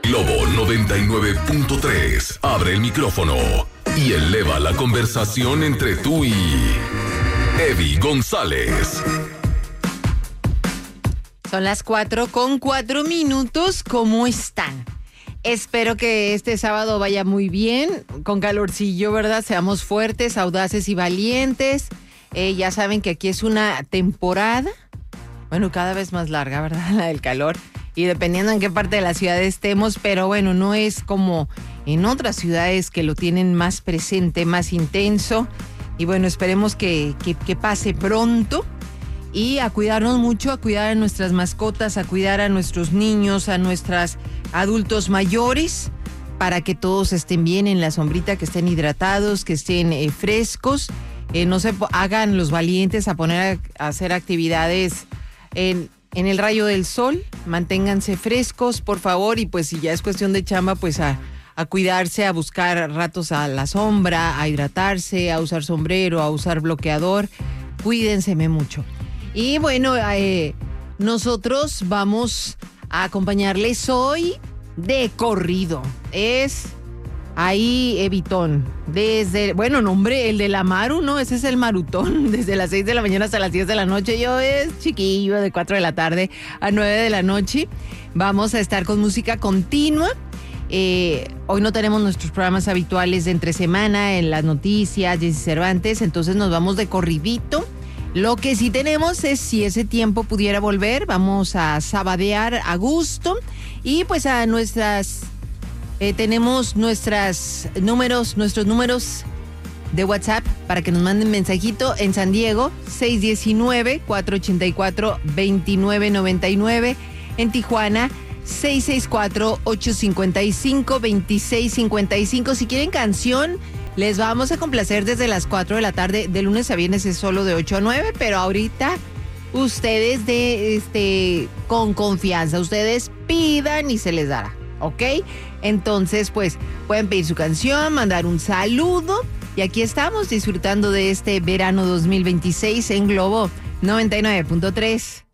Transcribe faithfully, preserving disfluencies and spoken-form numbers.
Globo noventa y nueve punto tres. Abre el micrófono y eleva la conversación entre tú y Eddie González. Son las cuatro con cuatro minutos. ¿Cómo están? Espero que este sábado vaya muy bien, con calorcillo, ¿verdad? Seamos fuertes, audaces y valientes. Eh, ya saben que aquí es una temporada, bueno, cada vez más larga, ¿verdad? La del calor. Y dependiendo en qué parte de la ciudad estemos, pero bueno, no es como en otras ciudades que lo tienen más presente, más intenso. Y bueno, esperemos que, que, que pase pronto. Y a cuidarnos mucho, a cuidar a nuestras mascotas, a cuidar a nuestros niños, a nuestros adultos mayores, para que todos estén bien en la sombrita, que estén hidratados, que estén eh, frescos. Eh, no se hagan los valientes a poner a, a hacer actividades en, en el rayo del sol. Manténganse frescos, por favor, y pues si ya es cuestión de chamba, pues a, a cuidarse, a buscar ratos a la sombra, a hidratarse, a usar sombrero, a usar bloqueador. Cuídenseme mucho. Y bueno, eh, nosotros vamos a acompañarles hoy de corrido. Es ahí Evitón. Desde, bueno, nombre, el de la Maru, ¿no? Ese es el Marutón. Desde las seis de la mañana hasta las diez de la noche. Yo es chiquillo, de cuatro de la tarde a nueve de la noche. Vamos a estar con música continua. Eh, hoy no tenemos nuestros programas habituales de entre semana, en las noticias, Jessy Cervantes, entonces nos vamos de corridito. Lo que sí tenemos es, si ese tiempo pudiera volver, vamos a sabadear a gusto. Y pues a nuestras, eh, tenemos nuestras números, nuestros números de WhatsApp para que nos manden mensajito en San Diego, seis uno nueve, cuatro ocho cuatro, dos nueve nueve nueve, en Tijuana, seis seis cuatro, ocho cinco cinco, dos seis cinco cinco. Si quieren canción, les vamos a complacer desde las cuatro de la tarde. De lunes a viernes es solo de ocho a nueve, pero ahorita ustedes de este con confianza, ustedes pidan y se les dará, ¿ok? Entonces, pues, pueden pedir su canción, mandar un saludo, y aquí estamos disfrutando de este verano dos mil veintiséis en Globo noventa y nueve punto tres.